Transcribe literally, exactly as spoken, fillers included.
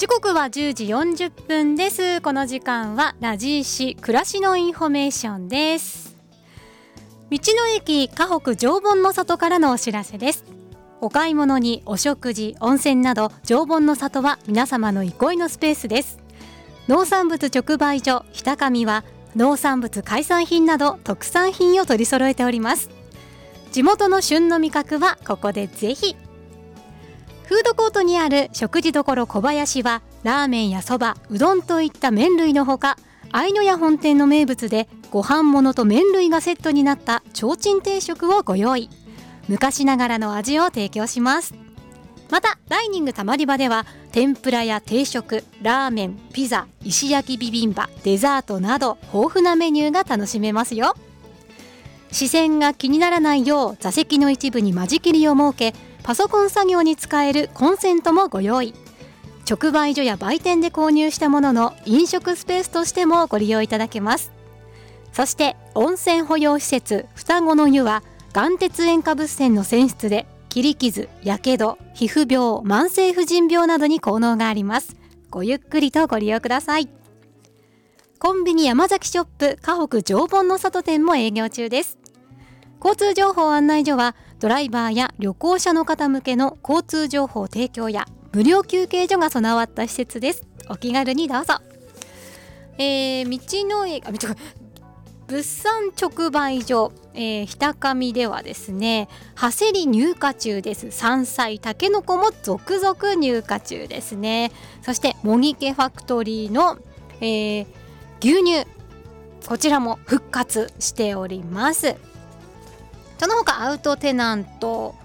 時刻はじゅうじよんじゅっぷんです。この時間はラジーシ暮らしのインフォメーションです。道の駅河北常盆の里からのお知らせです。お買い物にお食事、温泉など常盆の里は皆様の憩いのスペースです。農産物直売所ひたかみは農産物海産品など特産品を取り揃えております。地元の旬の味覚はここでぜひ。フードコートにある食事処小林はラーメンやそば、うどんといった麺類のほか、相野屋本店の名物でご飯物と麺類がセットになった提灯定食をご用意。昔ながらの味を提供します。またダイニングたまり場では天ぷらや定食、ラーメン、ピザ、石焼きビビンバ、デザートなど豊富なメニューが楽しめますよ。視線が気にならないよう座席の一部に間仕切りを設け、パソコン作業に使えるコンセントもご用意。直売所や売店で購入したものの飲食スペースとしてもご利用いただけます。そして温泉保養施設双子の湯は眼鉄塩化物泉の泉質で切り傷、やけど、皮膚病、慢性婦人病などに効能があります。ごゆっくりとご利用ください。コンビニ山崎ショップ河北常盆の里店も営業中です。交通情報案内所はドライバーや旅行者の方向けの交通情報提供や無料休憩所が備わった施設です。お気軽にどうぞ。えー、道の駅、あ、道の物産直売所、えー、ひたかみではですね、ハセリ入荷中です。山菜、たけのこも続々入荷中ですね。そしてもぎけファクトリーの、えー、牛乳、こちらも復活しております。その他アウトテナント、